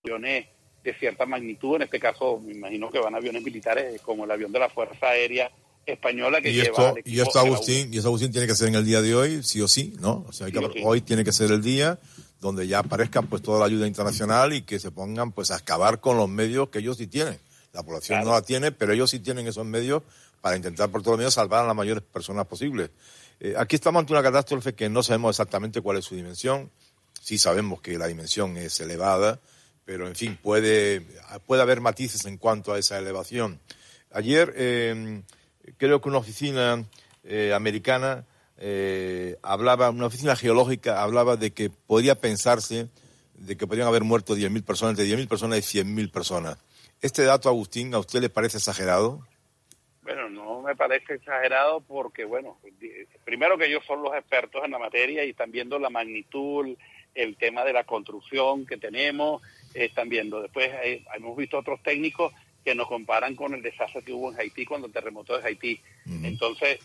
aviones de cierta magnitud, en este caso me imagino que van aviones militares como el avión de la Fuerza Aérea Española que lleva al equipo. Y esto, Agustín, tiene que ser en el día de hoy, sí o sí, ¿no? O sea, hoy tiene que ser el día donde ya aparezca pues toda la ayuda internacional y que se pongan pues a acabar con los medios que ellos sí tienen. La población no la tiene, pero ellos sí tienen esos medios para intentar por todos los medios salvar a las mayores personas posibles. Aquí estamos ante una catástrofe que no sabemos exactamente cuál es su dimensión. Sí sabemos que la dimensión es elevada, pero en fin, puede haber matices en cuanto a esa elevación. Ayer creo que una oficina americana una oficina geológica hablaba de que podría pensarse de que podrían haber muerto 10.000 personas, entre 10.000 personas y 100.000 personas. ¿Este dato, Agustín, a usted le parece exagerado? Bueno, no me parece exagerado porque, bueno, primero que ellos son los expertos en la materia y están viendo la magnitud, el tema de la construcción que tenemos, están viendo. Después hemos visto otros técnicos que nos comparan con el desastre que hubo en Haití cuando el terremoto de Haití. Uh-huh. Entonces,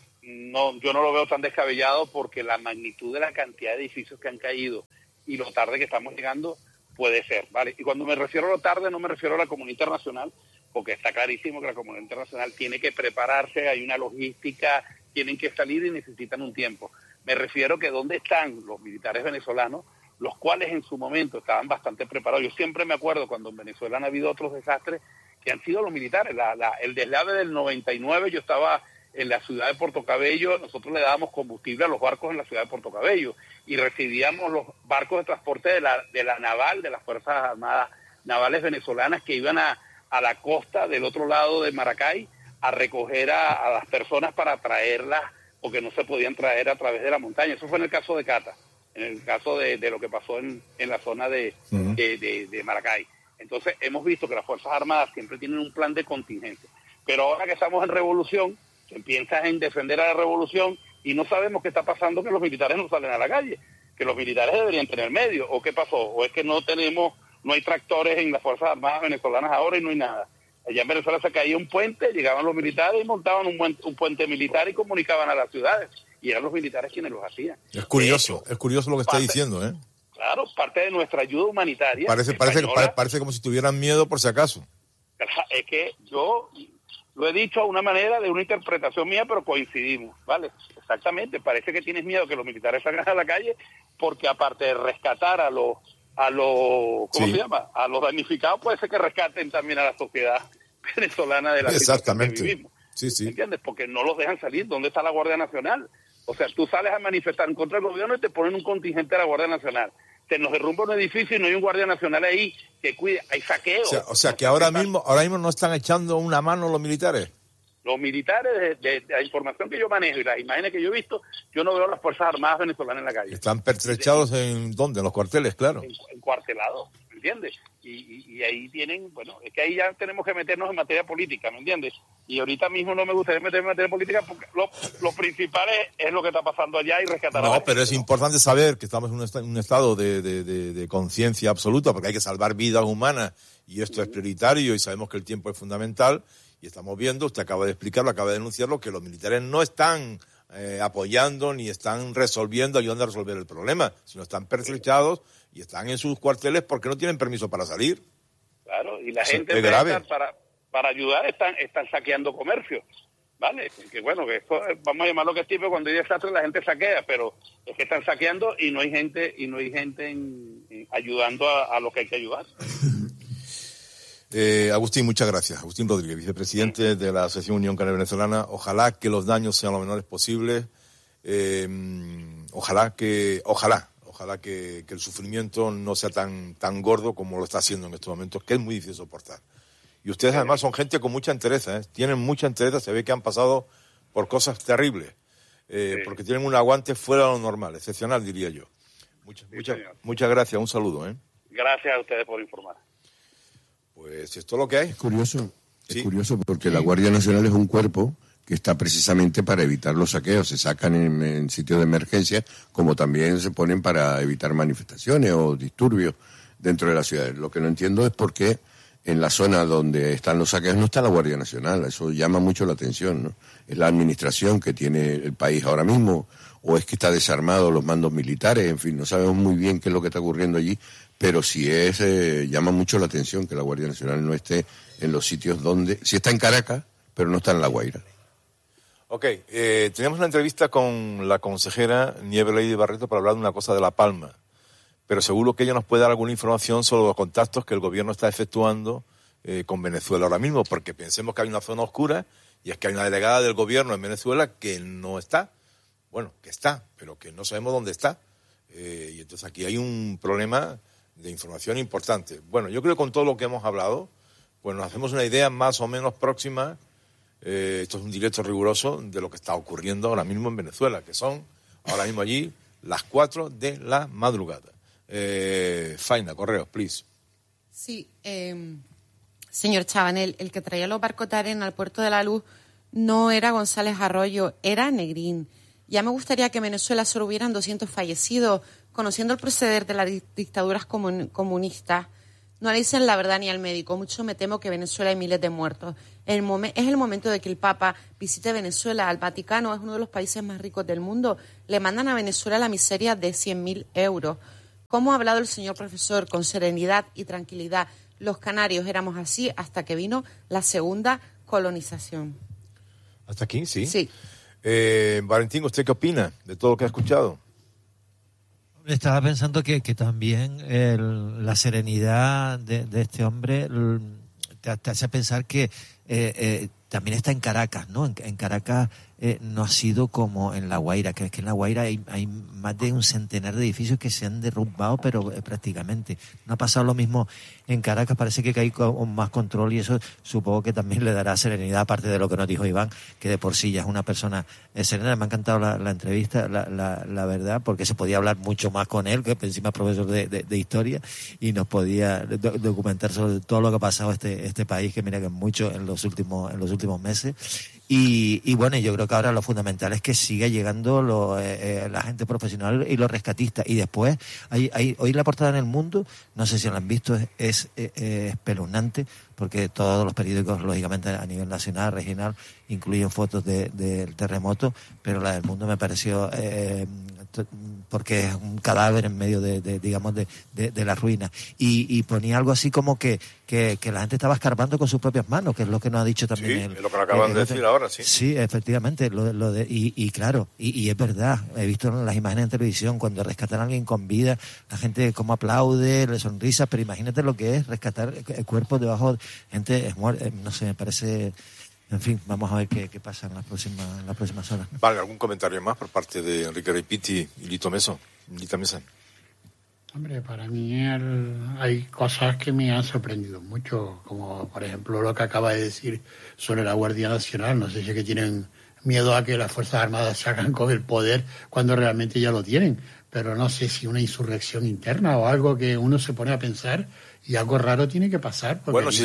yo no lo veo tan descabellado porque la magnitud de la cantidad de edificios que han caído y lo tarde que estamos llegando puede ser, ¿vale? Y cuando me refiero a lo tarde no me refiero a la comunidad internacional, porque está clarísimo que la comunidad internacional tiene que prepararse, hay una logística, tienen que salir y necesitan un tiempo. Me refiero que dónde están los militares venezolanos, los cuales en su momento estaban bastante preparados. Yo siempre me acuerdo cuando en Venezuela han habido otros desastres que han sido los militares. El deslave del 99, yo estaba en la ciudad de Puerto Cabello, nosotros le dábamos combustible a los barcos en la ciudad de Puerto Cabello y recibíamos los barcos de transporte de la naval, de las Fuerzas Armadas navales venezolanas que iban a la costa del otro lado de Maracay a recoger a las personas para traerlas, porque no se podían traer a través de la montaña. Eso fue en el caso de Cata, en el caso de lo que pasó en la zona de Maracay. Entonces hemos visto que las Fuerzas Armadas siempre tienen un plan de contingencia, pero ahora que estamos en revolución, se piensa en defender a la revolución y no sabemos qué está pasando, que los militares no salen a la calle, que los militares deberían tener medio, o qué pasó, o es que no hay tractores en las Fuerzas Armadas venezolanas ahora y no hay nada. Allá en Venezuela se caía un puente, llegaban los militares y montaban un puente militar y comunicaban a las ciudades, y eran los militares quienes los hacían. Es curioso lo que está diciendo, ¿eh? Claro, parte de nuestra ayuda humanitaria. Parece como si tuvieran miedo por si acaso. Es que yo lo he dicho a una manera de una interpretación mía, pero coincidimos, ¿vale? Exactamente, parece que tienes miedo que los militares salgan a la calle, porque aparte de rescatar a los ¿cómo se llama? A los damnificados, puede ser que rescaten también a la sociedad venezolana de la situación que vivimos. Sí. ¿Entiendes? Porque no los dejan salir. ¿Dónde está la Guardia Nacional? O sea, tú sales a manifestar en contra del gobierno y te ponen un contingente de la Guardia Nacional. Se nos derrumba un edificio y no hay un Guardia Nacional ahí que cuide. Hay saqueo. O sea que ahora mismo no están echando una mano los militares. Los militares, de la información que yo manejo y las imágenes que yo he visto, yo no veo a las Fuerzas Armadas venezolanas en la calle. Están pertrechados ¿en dónde? En los cuarteles, claro. Encuartelados, ¿me entiendes? Y ahí tienen, bueno, es que ahí ya tenemos que meternos en materia política, ¿me entiendes? Y ahorita mismo no me gustaría meterme en materia política porque lo principal es lo que está pasando allá y rescatar a la gente. Pero es importante saber que estamos en un estado de conciencia absoluta, porque hay que salvar vidas humanas y esto es prioritario y sabemos que el tiempo es fundamental. Y estamos viendo, usted acaba de explicarlo, acaba de denunciarlo, que los militares no están apoyando ni están ayudando a resolver el problema, sino están pertrechados y están en sus cuarteles porque no tienen permiso para salir. Claro, y la gente para ayudar están saqueando comercio, ¿vale? Que bueno, que esto, vamos a llamarlo que es tipo, cuando hay desastre la gente saquea, pero es que están saqueando y no hay gente ayudando a lo que hay que ayudar. Agustín, muchas gracias. Agustín Rodríguez, vicepresidente de la Asociación Unión Canaria Venezolana. Ojalá que los daños sean lo menores posibles. Ojalá que el sufrimiento no sea tan gordo como lo está haciendo en estos momentos, que es muy difícil soportar. Y ustedes además son gente con mucha entereza, ¿eh? Tienen mucha entereza, se ve que han pasado por cosas terribles, porque tienen un aguante fuera de lo normal, excepcional, diría yo. Muchas gracias, un saludo, ¿eh? Gracias a ustedes por informar. Pues esto es lo que hay. Es curioso porque la Guardia Nacional es un cuerpo que está precisamente para evitar los saqueos. Se sacan en sitios de emergencia, como también se ponen para evitar manifestaciones o disturbios dentro de la ciudad. Lo que no entiendo es por qué en la zona donde están los saqueos no está la Guardia Nacional. Eso llama mucho la atención, ¿no? Es la administración que tiene el país ahora mismo, o es que está desarmado los mandos militares, en fin, no sabemos muy bien qué es lo que está ocurriendo allí, pero sí llama mucho la atención que la Guardia Nacional no esté en los sitios donde... Sí está en Caracas, pero no está en La Guaira. Ok, tenemos una entrevista con la consejera Nieves Lady Barreto para hablar de una cosa de La Palma, pero seguro que ella nos puede dar alguna información sobre los contactos que el gobierno está efectuando con Venezuela ahora mismo, porque pensemos que hay una zona oscura y es que hay una delegada del gobierno en Venezuela que no está, bueno, que está, pero que no sabemos dónde está. Y entonces aquí hay un problema de información importante. Bueno, yo creo que con todo lo que hemos hablado, pues nos hacemos una idea más o menos próxima, esto es un directo riguroso, de lo que está ocurriendo ahora mismo en Venezuela, que son ahora mismo allí las 4 de la madrugada. Faina, Correos, please. Sí, señor Chabanel, el que traía los barcos de arena al Puerto de la Luz no era González Arroyo, era Negrín. Ya me gustaría que en Venezuela solo hubieran 200 fallecidos. Conociendo el proceder de las dictaduras comunistas, no le dicen la verdad ni al médico. Mucho me temo que en Venezuela hay miles de muertos. Es el momento de que el Papa visite Venezuela. Al Vaticano, es uno de los países más ricos del mundo. Le mandan a Venezuela la miseria de 100.000 euros. ¿Cómo ha hablado el señor profesor? Con serenidad y tranquilidad. Los canarios éramos así hasta que vino la segunda colonización. ¿Hasta aquí? Sí. Sí. Valentín, ¿usted qué opina de todo lo que ha escuchado? Estaba pensando que también la serenidad de este hombre te hace pensar que también está en Caracas, ¿no? En Caracas no ha sido como en La Guaira, que es que en La Guaira hay más de un centenar de edificios que se han derrumbado, pero prácticamente. No ha pasado lo mismo en Caracas, parece que hay con más control y eso supongo que también le dará serenidad, aparte de lo que nos dijo Iván, que de por sí ya es una persona serena. Me ha encantado la entrevista, la verdad, porque se podía hablar mucho más con él, que encima es profesor de historia, y nos podía documentar sobre todo lo que ha pasado este país, que mira que es mucho en los últimos meses. Y bueno, yo creo que ahora lo fundamental es que siga llegando la gente profesional y los rescatistas. Y después, hoy la portada en El Mundo, no sé si lo han visto, es espeluznante, porque todos los periódicos, lógicamente, a nivel nacional, regional, incluyen fotos del terremoto, pero la del Mundo me pareció, porque es un cadáver en medio de la ruina. Y ponía algo así como que la gente estaba escarbando con sus propias manos, que es lo que nos ha dicho también. Sí, es lo que nos acaban de decir ahora, sí. Sí, efectivamente, claro, y es verdad, he visto las imágenes en televisión, cuando rescatan a alguien con vida, la gente como aplaude, le sonrisa, pero imagínate lo que es rescatar cuerpos debajo, gente es muerta, no sé, me parece... En fin, vamos a ver qué pasa en las próximas horas. Vale, ¿algún comentario más por parte de Enrique Reipiti y Lita Mesa? Hombre, para mí hay cosas que me han sorprendido mucho, como por ejemplo lo que acaba de decir sobre la Guardia Nacional. No sé si es que tienen miedo a que las Fuerzas Armadas se hagan con el poder cuando realmente ya lo tienen, pero no sé si una insurrección interna o algo que uno se pone a pensar y algo raro tiene que pasar. Bueno, si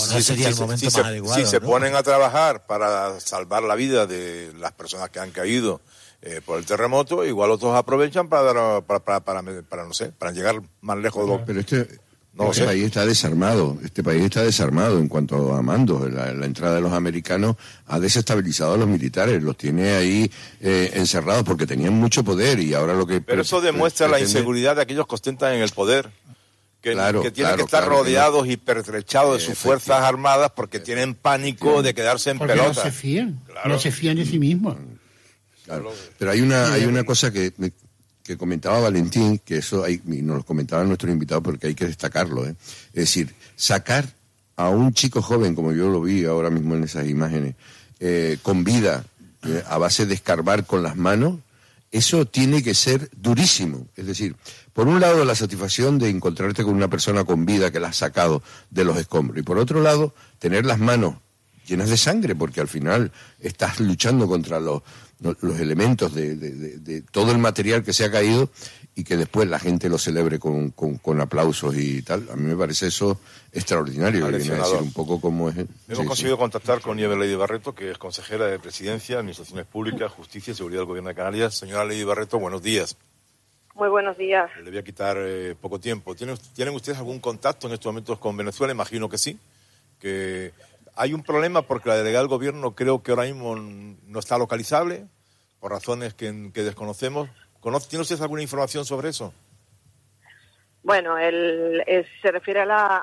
se ponen a trabajar para salvar la vida de las personas que han caído por el terremoto, igual otros aprovechan para no sé, para llegar más lejos. Pero este país está desarmado. Este país está desarmado en cuanto a mandos. La entrada de los americanos ha desestabilizado a los militares, los tiene ahí encerrados porque tenían mucho poder y ahora lo que... Pero eso demuestra la inseguridad de aquellos que ostentan en el poder. Que tienen que estar rodeados y pertrechados de sus fuerzas armadas porque tienen pánico de quedarse en pelota. No se fían, no se fían de sí mismos. Claro. Pero hay una cosa que comentaba Valentín, que eso y nos lo comentaba nuestro invitado porque hay que destacarlo. Es decir, sacar a un chico joven, como yo lo vi ahora mismo en esas imágenes, con vida, a base de escarbar con las manos, eso tiene que ser durísimo. Es decir, por un lado la satisfacción de encontrarte con una persona con vida que la has sacado de los escombros y por otro lado tener las manos llenas de sangre porque al final estás luchando contra los elementos de todo el material que se ha caído y que después la gente lo celebre con aplausos y tal. A mí me parece eso extraordinario. Viene a decir un poco cómo es. Hemos conseguido contactar con Nieves Lady Barreto, que es consejera de Presidencia, Administraciones Públicas, Justicia y Seguridad del Gobierno de Canarias. Señora Lady Barreto, buenos días. Muy buenos días. Le voy a quitar poco tiempo. ¿Tienen ustedes algún contacto en estos momentos con Venezuela? Imagino que sí. Que hay un problema porque la delegada del Gobierno creo que ahora mismo no está localizable por razones que desconocemos. ¿Tiene usted alguna información sobre eso? Bueno, se refiere a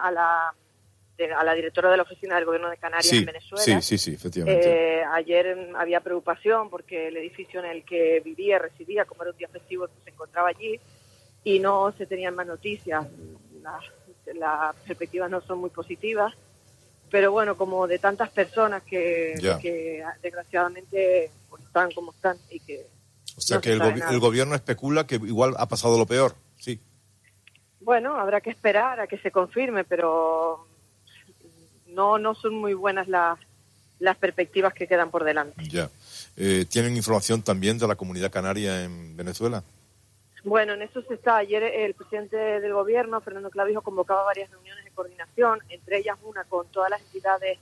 la directora de la oficina del Gobierno de Canarias en Venezuela. Sí, efectivamente. Ayer había preocupación porque el edificio en el que residía, como era un día festivo, se encontraba allí y no se tenían más noticias. Las perspectivas no son muy positivas, pero bueno, como de tantas personas que desgraciadamente pues, están como están y que... O sea que el gobierno especula que igual ha pasado lo peor, sí. Bueno, habrá que esperar a que se confirme, pero no son muy buenas las perspectivas que quedan por delante. Ya. ¿Tienen información también de la comunidad canaria en Venezuela? Bueno, en eso se está. Ayer el presidente del gobierno, Fernando Clavijo, convocaba varias reuniones de coordinación, entre ellas una con todas las entidades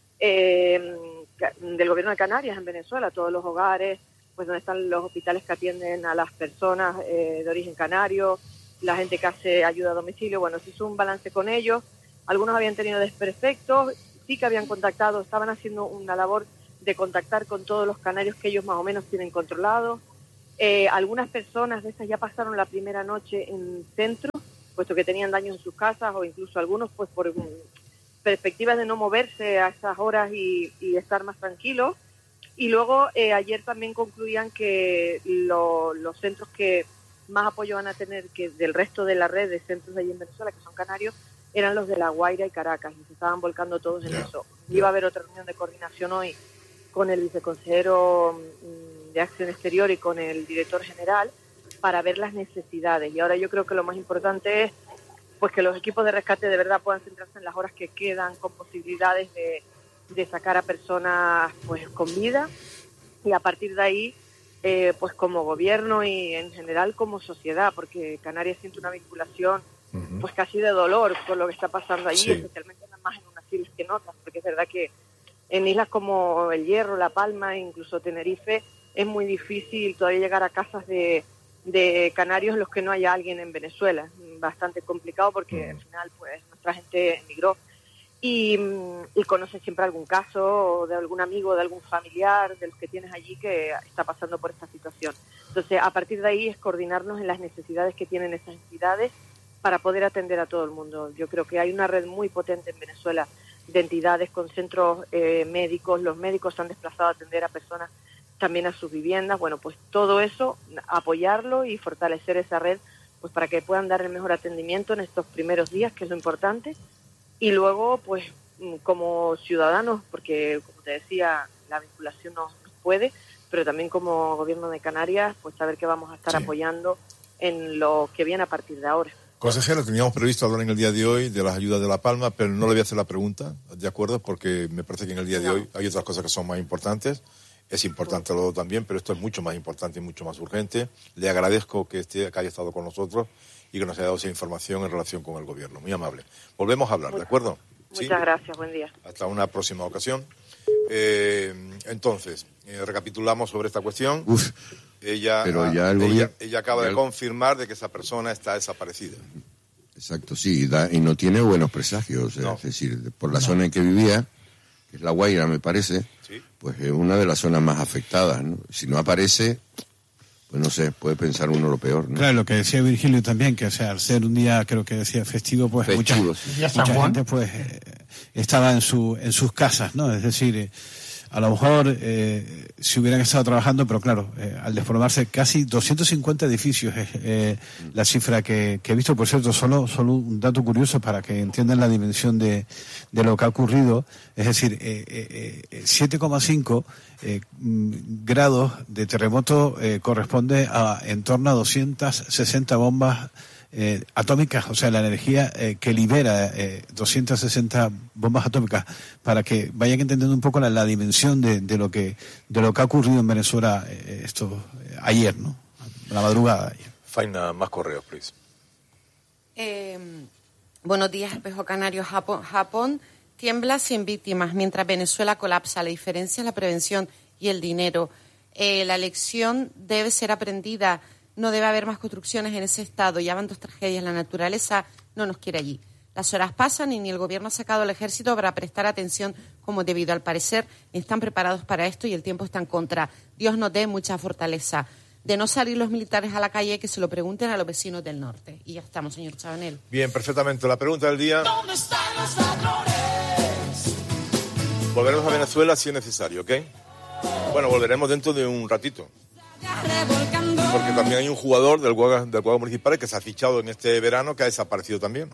del gobierno de Canarias en Venezuela, todos los hogares, pues donde están los hospitales que atienden a las personas de origen canario, la gente que hace ayuda a domicilio. Bueno, se hizo un balance con ellos. Algunos habían tenido desperfectos, sí que habían contactado, estaban haciendo una labor de contactar con todos los canarios que ellos más o menos tienen controlados. Algunas personas de estas ya pasaron la primera noche en centro, puesto que tenían daños en sus casas, o incluso algunos pues por perspectivas de no moverse a esas horas y estar más tranquilos. Y luego ayer también concluían que los centros que más apoyo van a tener que del resto de la red de centros de allí en Venezuela, que son canarios, eran los de La Guaira y Caracas, y se estaban volcando todos en eso. Iba a haber otra reunión de coordinación hoy con el viceconsejero de Acción Exterior y con el director general para ver las necesidades. Y ahora yo creo que lo más importante es pues que los equipos de rescate de verdad puedan centrarse en las horas que quedan, con posibilidades de sacar a personas pues con vida, y a partir de ahí pues como gobierno y en general como sociedad, porque Canarias siente una vinculación pues casi de dolor por lo que está pasando allí, especialmente más en unas islas que en otras, porque es verdad que en islas como El Hierro, La Palma e incluso Tenerife es muy difícil todavía llegar a casas de canarios en los que no haya alguien en Venezuela. Bastante complicado porque al final pues nuestra gente emigró y conoces siempre algún caso de algún amigo, de algún familiar de los que tienes allí que está pasando por esta situación. Entonces, a partir de ahí es coordinarnos en las necesidades que tienen esas entidades para poder atender a todo el mundo. Yo creo que hay una red muy potente en Venezuela de entidades con centros médicos. Los médicos se han desplazado a atender a personas también a sus viviendas. Bueno, pues todo eso, apoyarlo y fortalecer esa red pues para que puedan dar el mejor atendimiento en estos primeros días, que es lo importante. Y luego, pues, como ciudadanos, porque, como te decía, la vinculación no puede, pero también como Gobierno de Canarias, pues saber que vamos a estar apoyando en lo que viene a partir de ahora. Consejero, teníamos previsto hablar en el día de hoy de las ayudas de La Palma, pero no le voy a hacer la pregunta, ¿de acuerdo? Porque me parece que en el día de hoy hay otras cosas que son más importantes. Es importante lo también, pero esto es mucho más importante y mucho más urgente. Le agradezco que haya estado con nosotros y que nos haya dado esa información en relación con el gobierno. Muy amable. Volvemos a hablar, ¿de acuerdo? Muchas gracias, buen día. Hasta una próxima ocasión. Entonces, recapitulamos sobre esta cuestión. Ella acaba de confirmar de que esa persona está desaparecida. Exacto, sí, y no tiene buenos presagios. Es decir, por la zona en que vivía, que es La Guaira, me parece, pues es una de las zonas más afectadas, ¿no? Si no aparece, pues no sé, puede pensar uno lo peor, ¿no? Claro, lo que decía Virgilio también, que o sea, al ser un día, creo que decía festivo, pues mucha gente pues estaba en sus casas, ¿no? Es decir, a lo mejor si hubieran estado trabajando, pero claro, al desplomarse casi 250 edificios es la cifra que he visto. Por cierto, solo un dato curioso para que entiendan la dimensión de lo que ha ocurrido, es decir, 7,5 grados de terremoto corresponde a en torno a 260 bombas atómicas, o sea, la energía que libera 260 bombas atómicas, para que vayan entendiendo un poco la dimensión de lo que ha ocurrido en Venezuela ayer, ¿no? La madrugada de ayer. Faina, más correos, please. Buenos días, Espejo Canario. Japón tiembla sin víctimas, mientras Venezuela colapsa. La diferencia es la prevención y el dinero. La lección debe ser aprendida. No debe haber más construcciones en ese estado. Ya van 2 tragedias. La naturaleza no nos quiere allí. Las horas pasan y ni el gobierno ha sacado al ejército para prestar atención como debido. Al parecer, ni están preparados para esto y el tiempo está en contra. Dios nos dé mucha fortaleza. de no salir los militares a la calle, que se lo pregunten a los vecinos del norte. Y ya estamos, señor Chabanel. Bien, perfectamente. La pregunta del día. ¿Dónde están los ladrones? Volveremos a Venezuela si es necesario, ¿ok? Bueno, volveremos dentro de un ratito. Porque también hay un jugador del Guaga Municipal que se ha fichado en este verano que ha desaparecido también.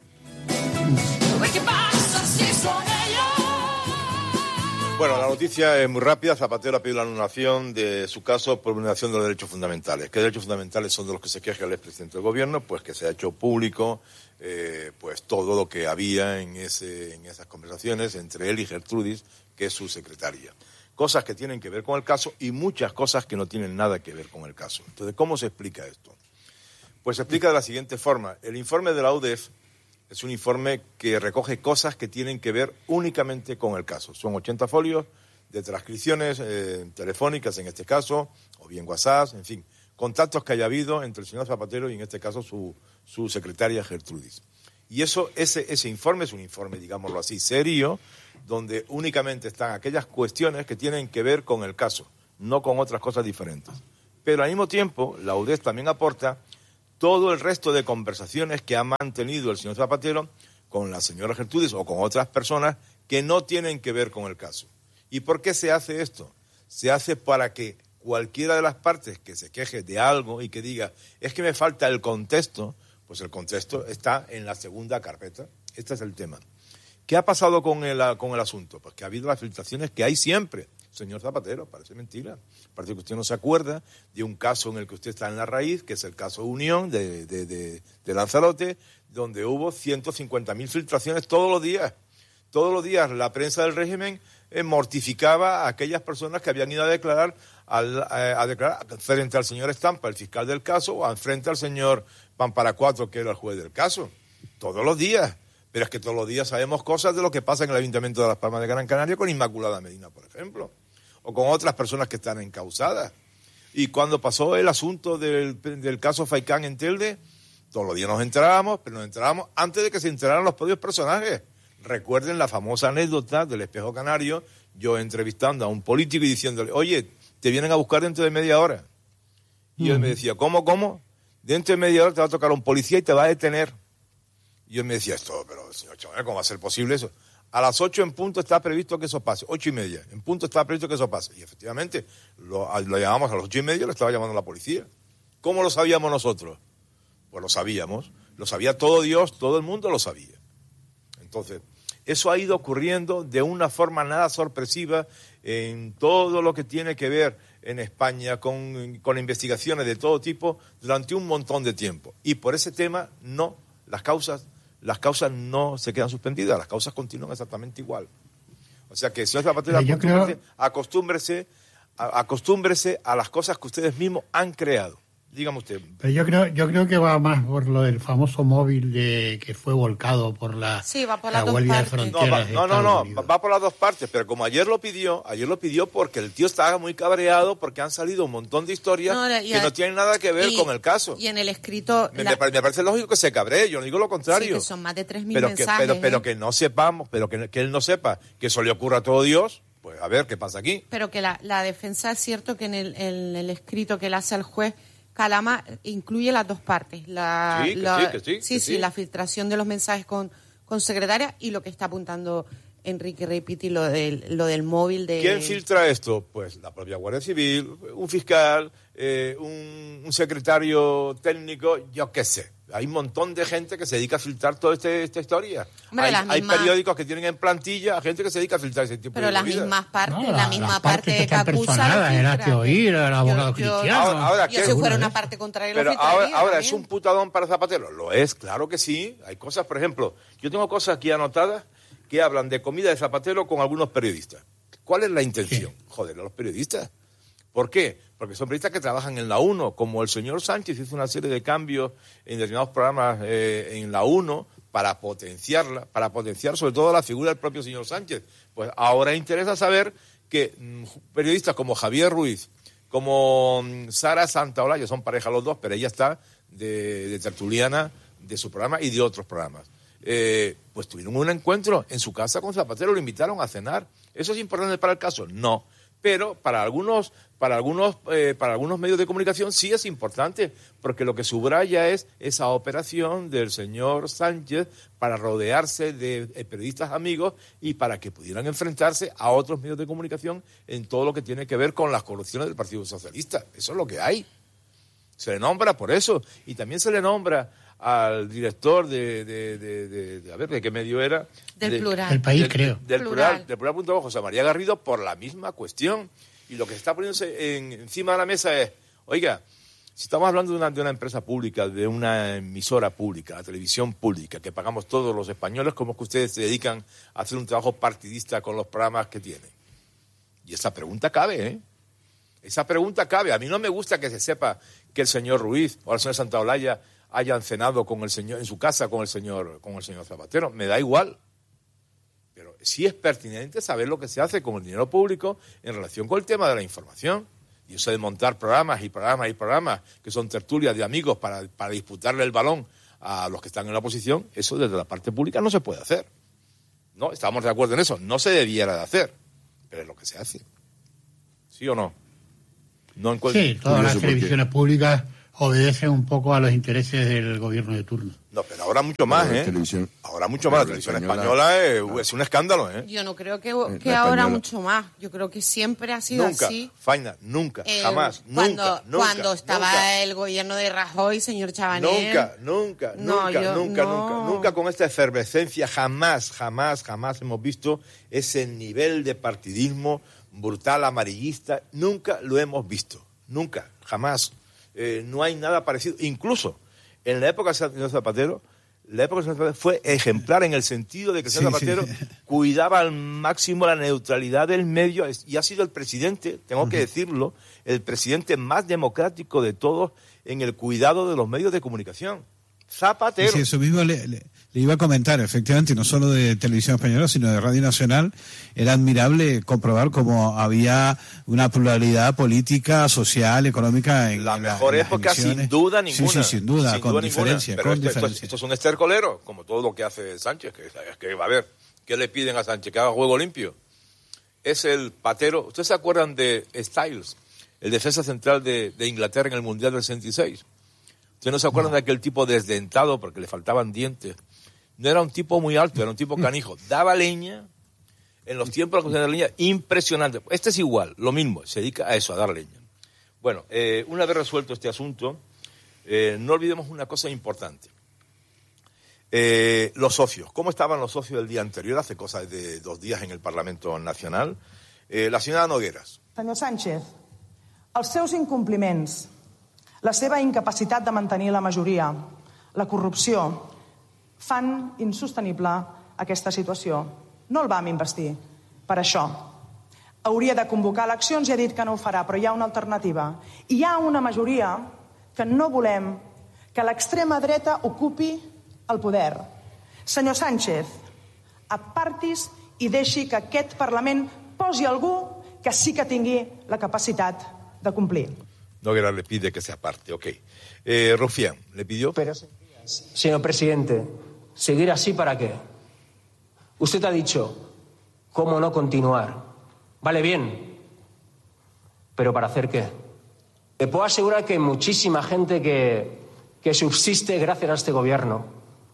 Bueno, la noticia es muy rápida. Zapatero ha pedido la anulación de su caso por vulneración de los derechos fundamentales. ¿Qué derechos fundamentales son de los que se queja el expresidente del gobierno? Pues que se ha hecho público pues todo lo que había en esas conversaciones entre él y Gertrudis, que es su secretaria. Cosas que tienen que ver con el caso y muchas cosas que no tienen nada que ver con el caso. Entonces, ¿cómo se explica esto? Pues se explica de la siguiente forma. El informe de la UDEF es un informe que recoge cosas que tienen que ver únicamente con el caso. Son 80 folios de transcripciones telefónicas, en este caso, o bien WhatsApp, en fin, contactos que haya habido entre el señor Zapatero y, en este caso, su secretaria Gertrudis. Y ese informe es un informe, digámoslo así, serio, donde únicamente están aquellas cuestiones que tienen que ver con el caso, no con otras cosas diferentes. Pero al mismo tiempo, la UDEF también aporta todo el resto de conversaciones que ha mantenido el señor Zapatero con la señora Gertrudis o con otras personas que no tienen que ver con el caso. ¿Y por qué se hace esto? Se hace para que cualquiera de las partes que se queje de algo y que diga, es que me falta el contexto, pues el contexto está en la segunda carpeta. Este es el tema. ¿Qué ha pasado con el asunto? Pues que ha habido las filtraciones que hay siempre. Señor Zapatero, parece mentira. Parece que usted no se acuerda de un caso en el que usted está en la raíz, que es el caso Unión de Lanzarote, donde hubo 150.000 filtraciones todos los días. Todos los días la prensa del régimen mortificaba a aquellas personas que habían ido a declarar frente al señor Estampa, el fiscal del caso, o frente al señor Pamparacuatro, que era el juez del caso. Todos los días. Pero es que todos los días sabemos cosas de lo que pasa en el Ayuntamiento de Las Palmas de Gran Canaria con Inmaculada Medina, por ejemplo, o con otras personas que están encausadas. Y cuando pasó el asunto del caso Faicán en Telde, todos los días nos enterábamos, pero nos enterábamos antes de que se enteraran los propios personajes. Recuerden la famosa anécdota del Espejo Canario, yo entrevistando a un político y diciéndole, oye, te vienen a buscar dentro de media hora. Y él me decía, ¿cómo? Dentro de media hora te va a tocar un policía y te va a detener. Y yo me decía, pero señor Chabanel, ¿cómo va a ser posible eso? A las 8 en punto está previsto que eso pase, 8:30, en punto está previsto que eso pase. Y efectivamente, lo llamamos a las 8:30, lo estaba llamando la policía. ¿Cómo lo sabíamos nosotros? Pues lo sabíamos, lo sabía todo Dios, todo el mundo lo sabía. Entonces, eso ha ido ocurriendo de una forma nada sorpresiva en todo lo que tiene que ver en España con investigaciones de todo tipo durante un montón de tiempo. Y por ese tema, no, las causas no se quedan suspendidas, las causas continúan exactamente igual. O sea que, señor Zapatero, acostúmbrese a las cosas que ustedes mismos han creado. Dígame usted. Pero yo creo que va más por lo del famoso móvil que fue volcado por la Guardia de Fronteras. No, va por las dos partes, pero como ayer lo pidió porque el tío estaba muy cabreado porque han salido un montón de historias que no tienen nada que ver con el caso. Y en el escrito... Me parece lógico que se cabree, yo no digo lo contrario. Sí, que son más de 3.000 mensajes. Pero que no sepamos, que él no sepa que eso le ocurra a todo Dios, pues a ver qué pasa aquí. Pero que la defensa es cierto que en el escrito que le hace al juez, Calama incluye las dos partes. La filtración de los mensajes con secretaria y lo que está apuntando Enrique Reipiti, lo del móvil de... ¿Quién filtra esto? Pues la propia Guardia Civil, un fiscal, un secretario técnico, yo qué sé. Hay un montón de gente que se dedica a filtrar toda esta historia. Hombre, hay periódicos que tienen en plantilla a gente que se dedica a filtrar ese tipo de cosas. Pero la misma parte que acusa... Era que oír al abogado cristiano. Yo si fuera una parte contraria pero ahora ¿es un putadón para Zapatero? Lo es, claro que sí. Hay cosas, por ejemplo, yo tengo cosas aquí anotadas que hablan de comida de Zapatero con algunos periodistas. ¿Cuál es la intención? Sí. Joder, a los periodistas. ¿Por qué? Porque son periodistas que trabajan en la 1, como el señor Sánchez hizo una serie de cambios en determinados programas en la 1 para potenciar sobre todo la figura del propio señor Sánchez. Pues ahora interesa saber que periodistas como Javier Ruiz, como Sara Santaolalla, son pareja los dos, pero ella está de tertuliana de su programa y de otros programas. Pues tuvieron un encuentro en su casa con Zapatero, lo invitaron a cenar. ¿Eso es importante para el caso? No. Pero para algunos medios de comunicación sí es importante, porque lo que subraya es esa operación del señor Sánchez para rodearse de periodistas amigos y para que pudieran enfrentarse a otros medios de comunicación en todo lo que tiene que ver con las corrupciones del Partido Socialista. Eso es lo que hay. Se le nombra por eso. Y también se le nombra al director a ver, ¿de qué medio era? Del Plural. El País, creo. Del Plural.com, José María Garrido, por la misma cuestión. Y lo que se está poniéndose encima de la mesa es, oiga, si estamos hablando de una empresa pública, de una emisora pública, la televisión pública, que pagamos todos los españoles, ¿cómo es que ustedes se dedican a hacer un trabajo partidista con los programas que tienen? Y esa pregunta cabe, ¿eh? Esa pregunta cabe. A mí no me gusta que se sepa que el señor Ruiz o el señor Santaolalla hayan cenado con el señor en su casa con el señor Zapatero. Me da igual. Pero sí es pertinente saber lo que se hace con el dinero público en relación con el tema de la información. Y eso de montar programas que son tertulias de amigos para disputarle el balón a los que están en la oposición, eso desde la parte pública no se puede hacer. No, estamos de acuerdo en eso. No se debiera de hacer, pero es lo que se hace. ¿Sí o no? No sí, todas las televisiones públicas obedecen un poco a los intereses del gobierno de turno. No, pero ahora mucho más, Ahora mucho más. La televisión española es un escándalo, Yo no creo que ahora mucho más. Yo creo que siempre ha sido así. Faina, nunca, jamás, cuando estaba el gobierno de Rajoy, señor Chabanel. Nunca con esta efervescencia, jamás hemos visto ese nivel de partidismo brutal, amarillista. Nunca lo hemos visto. Nunca, jamás. No hay nada parecido. Incluso en la época del señor Zapatero, fue ejemplar en el sentido de que el señor Zapatero cuidaba al máximo la neutralidad del medio y ha sido el presidente, tengo que decirlo, el presidente más democrático de todos en el cuidado de los medios de comunicación. Zapatero. Sí, eso mismo le iba a comentar, efectivamente, no solo de Televisión Española, sino de Radio Nacional. Era admirable comprobar cómo había una pluralidad política, social, económica en la mejor época, sin duda ninguna. Sí, sin duda, con diferencia. Pero esto es un estercolero, como todo lo que hace Sánchez, que va a ver, ¿qué le piden a Sánchez? Que haga juego limpio. Es el patero. ¿Ustedes se acuerdan de Styles, el defensa central de Inglaterra en el Mundial del 66? ¿Ustedes no se acuerdan de aquel tipo desdentado porque le faltaban dientes? No era un tipo muy alto, era un tipo canijo. Daba leña en los tiempos de la leña, impresionante. Este es igual, lo mismo, se dedica a eso, a dar leña. Bueno, una vez resuelto este asunto, no olvidemos una cosa importante. Los socios. ¿Cómo estaban los socios del día anterior, hace cosa de 2 días en el Parlamento Nacional? La señora Nogueras. Senyor Sánchez, els seus incompliments, la seva incapacitat de mantenir la majoria, la corrupció, fan insostenible aquesta situació. No el vam investir per això. Hauria de convocar eleccions i ha dit que no ho farà, però hi ha una alternativa. I hi ha una majoria que no volem que l'extrema dreta ocupi el poder. Senyor Sánchez, apartis i deixi que aquest Parlament posi algú que sí que tingui la capacitat de complir. Noguera le pide que se aparte, ok. Rufián, ¿le pidió? Pero, señor presidente, ¿seguir así para qué? Usted ha dicho, ¿cómo no continuar? Vale bien, pero ¿para hacer qué? Le puedo asegurar que hay muchísima gente que subsiste gracias a este gobierno.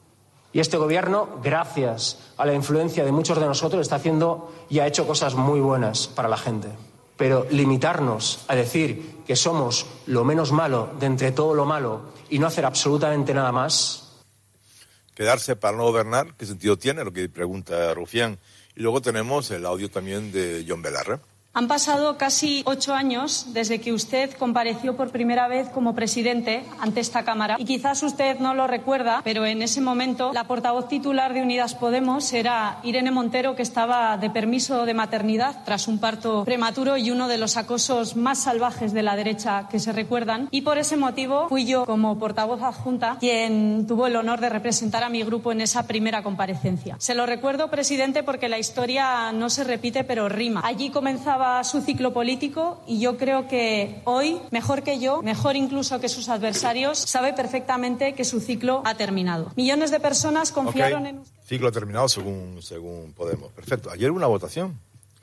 Y este gobierno, gracias a la influencia de muchos de nosotros, está haciendo y ha hecho cosas muy buenas para la gente. Pero limitarnos a decir que somos lo menos malo de entre todo lo malo y no hacer absolutamente nada más. Quedarse para no gobernar, ¿qué sentido tiene? Lo que pregunta Rufián. Y luego tenemos el audio también de John Belarra. Han pasado casi 8 años desde que usted compareció por primera vez como presidente ante esta Cámara. Y quizás usted no lo recuerda, pero en ese momento la portavoz titular de Unidas Podemos era Irene Montero, que estaba de permiso de maternidad tras un parto prematuro y uno de los acosos más salvajes de la derecha que se recuerdan. Y por ese motivo fui yo, como portavoz adjunta, quien tuvo el honor de representar a mi grupo en esa primera comparecencia. Se lo recuerdo, presidente, porque la historia no se repite, pero rima. Allí comenzaba su ciclo político y yo creo que hoy, mejor que yo, mejor incluso que sus adversarios, sabe perfectamente que su ciclo ha terminado. Millones de personas confiaron en usted. Ciclo terminado según Podemos. Perfecto. Ayer hubo una votación.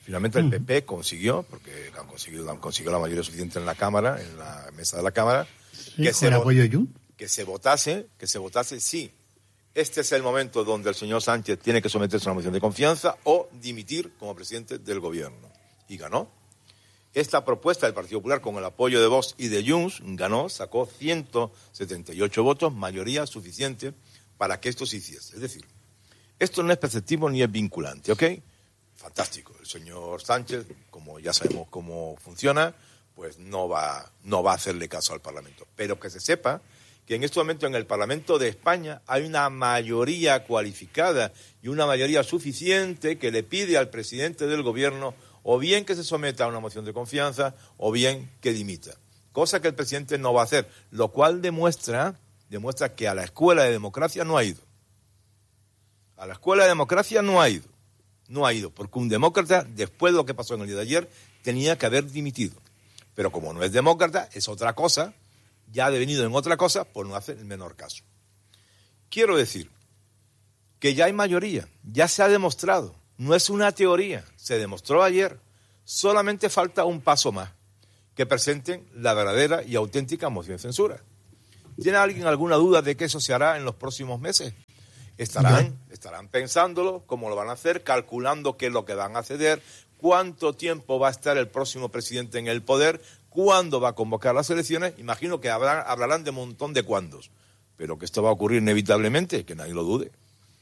Finalmente el PP consiguió, porque han conseguido la mayoría suficiente en la Cámara, en la mesa de la Cámara, sí, que se votase, sí. Este es el momento donde el señor Sánchez tiene que someterse a una moción de confianza o dimitir como presidente del gobierno. Y ganó. Esta propuesta del Partido Popular, con el apoyo de Vox y de Junts, ganó, sacó 178 votos, mayoría suficiente para que esto se hiciese. Es decir, esto no es preceptivo ni es vinculante, ¿ok? Fantástico. El señor Sánchez, como ya sabemos cómo funciona, pues no va a hacerle caso al Parlamento. Pero que se sepa que en este momento en el Parlamento de España hay una mayoría cualificada y una mayoría suficiente que le pide al presidente del gobierno o bien que se someta a una moción de confianza o bien que dimita. Cosa que el presidente no va a hacer, lo cual demuestra que a la escuela de democracia no ha ido. A la escuela de democracia no ha ido, porque un demócrata, después de lo que pasó en el día de ayer, tenía que haber dimitido. Pero como no es demócrata, es otra cosa, ya ha devenido en otra cosa, pues no hace el menor caso. Quiero decir que ya hay mayoría, ya se ha demostrado, no es una teoría, se demostró ayer, solamente falta un paso más, que presenten la verdadera y auténtica moción de censura. ¿Tiene alguien alguna duda de que eso se hará en los próximos meses? Estarán pensándolo, cómo lo van a hacer, calculando qué es lo que van a ceder, cuánto tiempo va a estar el próximo presidente en el poder, cuándo va a convocar las elecciones. Imagino que hablarán de un montón de cuándos, pero que esto va a ocurrir inevitablemente, que nadie lo dude.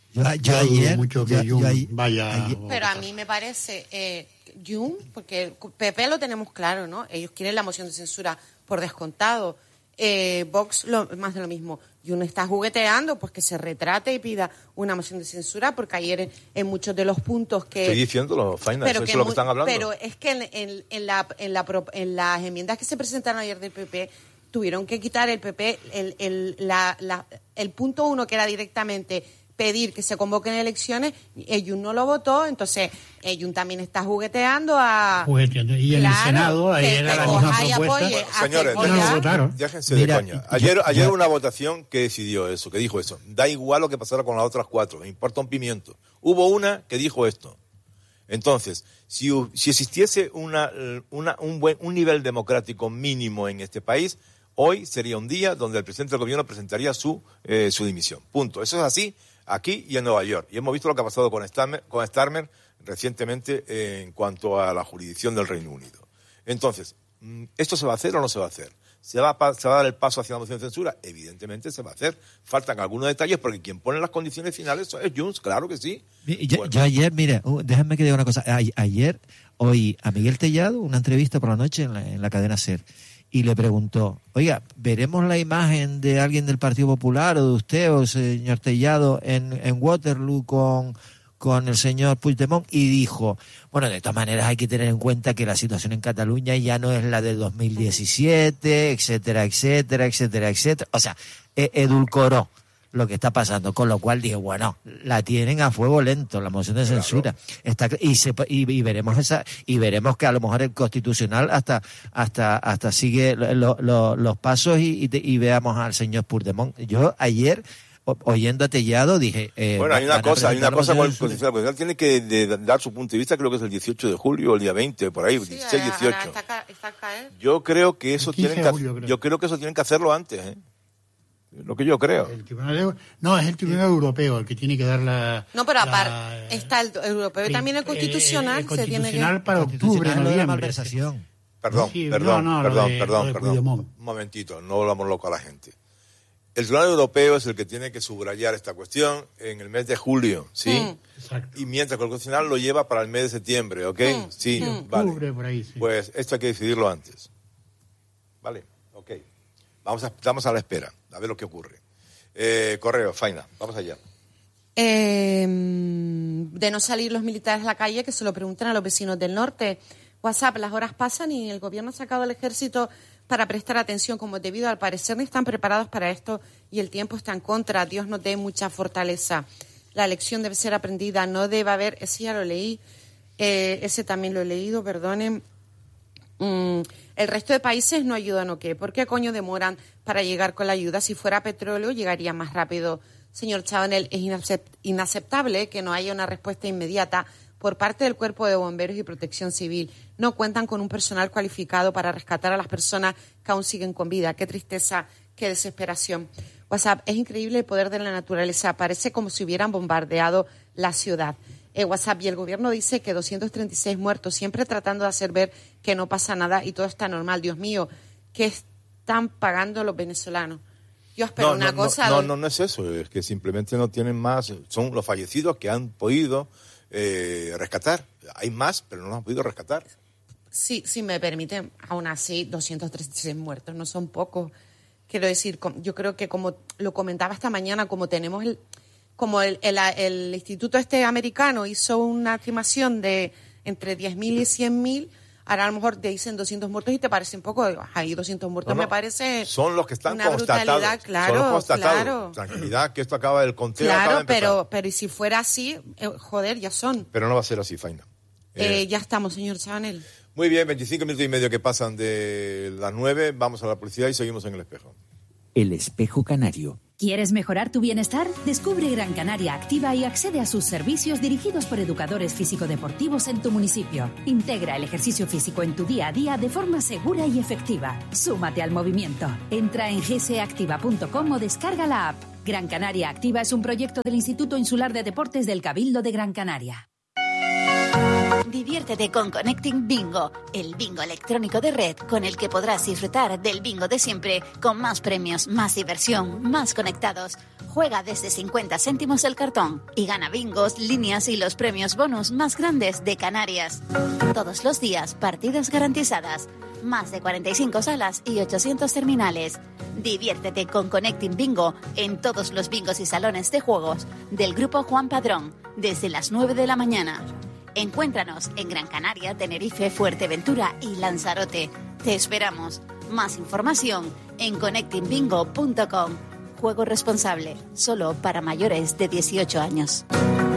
Pero a mí me parece, porque el PP lo tenemos claro, ¿no? Ellos quieren la moción de censura por descontado. Vox más de lo mismo. Jun está jugueteando, pues que se retrate y pida una moción de censura, porque ayer en muchos de los puntos que... Estoy diciéndolo, Faina, eso es lo que están hablando. Pero es que en las enmiendas que se presentaron ayer del PP, tuvieron que quitar el PP el punto 1, que era directamente pedir que se convoquen elecciones. Jun no lo votó, entonces Jun también está jugueteando y en el Senado ayer era la misma propuesta. Señores, déjense de coña. Ayer una votación que decidió eso, que dijo eso. Da igual lo que pasara con las otras 4, me importa un pimiento. Hubo una que dijo esto. Entonces, si existiese un nivel democrático mínimo en este país, hoy sería un día donde el presidente del gobierno presentaría su dimisión. Punto. Eso es así aquí y en Nueva York. Y hemos visto lo que ha pasado con Starmer recientemente en cuanto a la jurisdicción del Reino Unido. Entonces, ¿esto se va a hacer o no se va a hacer? ¿Se va a dar el paso hacia la moción de censura? Evidentemente se va a hacer. Faltan algunos detalles porque quien pone las condiciones finales es Junts, claro que sí. Yo ayer, mire, déjenme que diga una cosa. Ayer oí a Miguel Tellado una entrevista por la noche en la cadena SER. Y le preguntó, oiga, ¿veremos la imagen de alguien del Partido Popular o de usted o señor Tellado en Waterloo con el señor Puigdemont? Y dijo, bueno, de todas maneras hay que tener en cuenta que la situación en Cataluña ya no es la del 2017, etcétera, etcétera, etcétera, etcétera. O sea, edulcoró lo que está pasando, con lo cual dije, bueno, la tienen a fuego lento, la moción de censura. Y veremos que a lo mejor el Constitucional hasta sigue los pasos y veamos al señor Puigdemont. Yo ayer, oyendo a Tellado, dije... bueno, hay una cosa con el Constitucional tiene que dar su punto de vista, creo que es el 18 de julio o el día 20, por ahí, sí, 16, 18. Yo creo que eso tienen que hacerlo antes, ¿eh? Lo que yo creo. Es el Tribunal Europeo el que tiene que dar la... No, pero aparte está el europeo y también el constitucional. El constitucional se tiene que... para octubre, noviembre. Perdón. Un momentito, no volvamos loco a la gente. El Tribunal Europeo es el que tiene que subrayar esta cuestión en el mes de julio, ¿sí? Exacto. Y mientras que el Constitucional lo lleva para el mes de septiembre, ¿ok? Sí, vale. Octubre, por ahí, sí. Pues esto hay que decidirlo antes. Vale, ok. Estamos a la espera, a ver lo que ocurre. Correo, Faina, vamos allá. De no salir los militares a la calle, que se lo pregunten a los vecinos del norte. WhatsApp, las horas pasan y el gobierno ha sacado al ejército para prestar atención como es debido. Al parecer no están preparados para esto y el tiempo está en contra. Dios nos dé mucha fortaleza. La lección debe ser aprendida, no debe haber... Ese ya lo leí, ese también lo he leído, perdonen. El resto de países no ayudan o qué. ¿Por qué coño demoran para llegar con la ayuda? Si fuera petróleo llegaría más rápido. Señor Chabanel, es inaceptable que no haya una respuesta inmediata por parte del Cuerpo de Bomberos y Protección Civil. No cuentan con un personal cualificado para rescatar a las personas que aún siguen con vida. Qué tristeza, qué desesperación. WhatsApp, es increíble el poder de la naturaleza. Parece como si hubieran bombardeado la ciudad. WhatsApp, y el gobierno dice que 236 muertos, siempre tratando de hacer ver que no pasa nada y todo está normal. Dios mío, ¿qué están pagando los venezolanos? Yo espero una cosa. No es eso, es que simplemente no tienen más. Son los fallecidos que han podido rescatar. Hay más, pero no los han podido rescatar. Sí, si me permiten, aún así, 236 muertos no son pocos. Quiero decir, yo creo que como lo comentaba esta mañana, como tenemos el instituto americano hizo una estimación de entre 10.000 y 100.000, ahora a lo mejor te dicen 200 muertos y te parece un poco, ahí 200 muertos me parece son los que están una brutalidad, claro. Tranquilidad, que esto acaba del conteo. Claro, pero y si fuera así, joder, ya son. Pero no va a ser así, Faina. Ya estamos, señor Chabanel. Muy bien, 25 minutos y medio que pasan de las 9, vamos a la publicidad y seguimos en El Espejo. El Espejo Canario. ¿Quieres mejorar tu bienestar? Descubre Gran Canaria Activa y accede a sus servicios dirigidos por educadores físico-deportivos en tu municipio. Integra el ejercicio físico en tu día a día de forma segura y efectiva. Súmate al movimiento. Entra en gsactiva.com o descarga la app. Gran Canaria Activa es un proyecto del Instituto Insular de Deportes del Cabildo de Gran Canaria. Diviértete con Connecting Bingo, el bingo electrónico de red con el que podrás disfrutar del bingo de siempre, con más premios, más diversión, más conectados. Juega desde 50 céntimos el cartón y gana bingos, líneas y los premios bonus más grandes de Canarias. Todos los días, partidas garantizadas, más de 45 salas y 800 terminales. Diviértete con Connecting Bingo en todos los bingos y salones de juegos del Grupo Juan Padrón, desde las 9 de la mañana. Encuéntranos en Gran Canaria, Tenerife, Fuerteventura y Lanzarote. Te esperamos. Más información en connectingbingo.com. Juego responsable, solo para mayores de 18 años.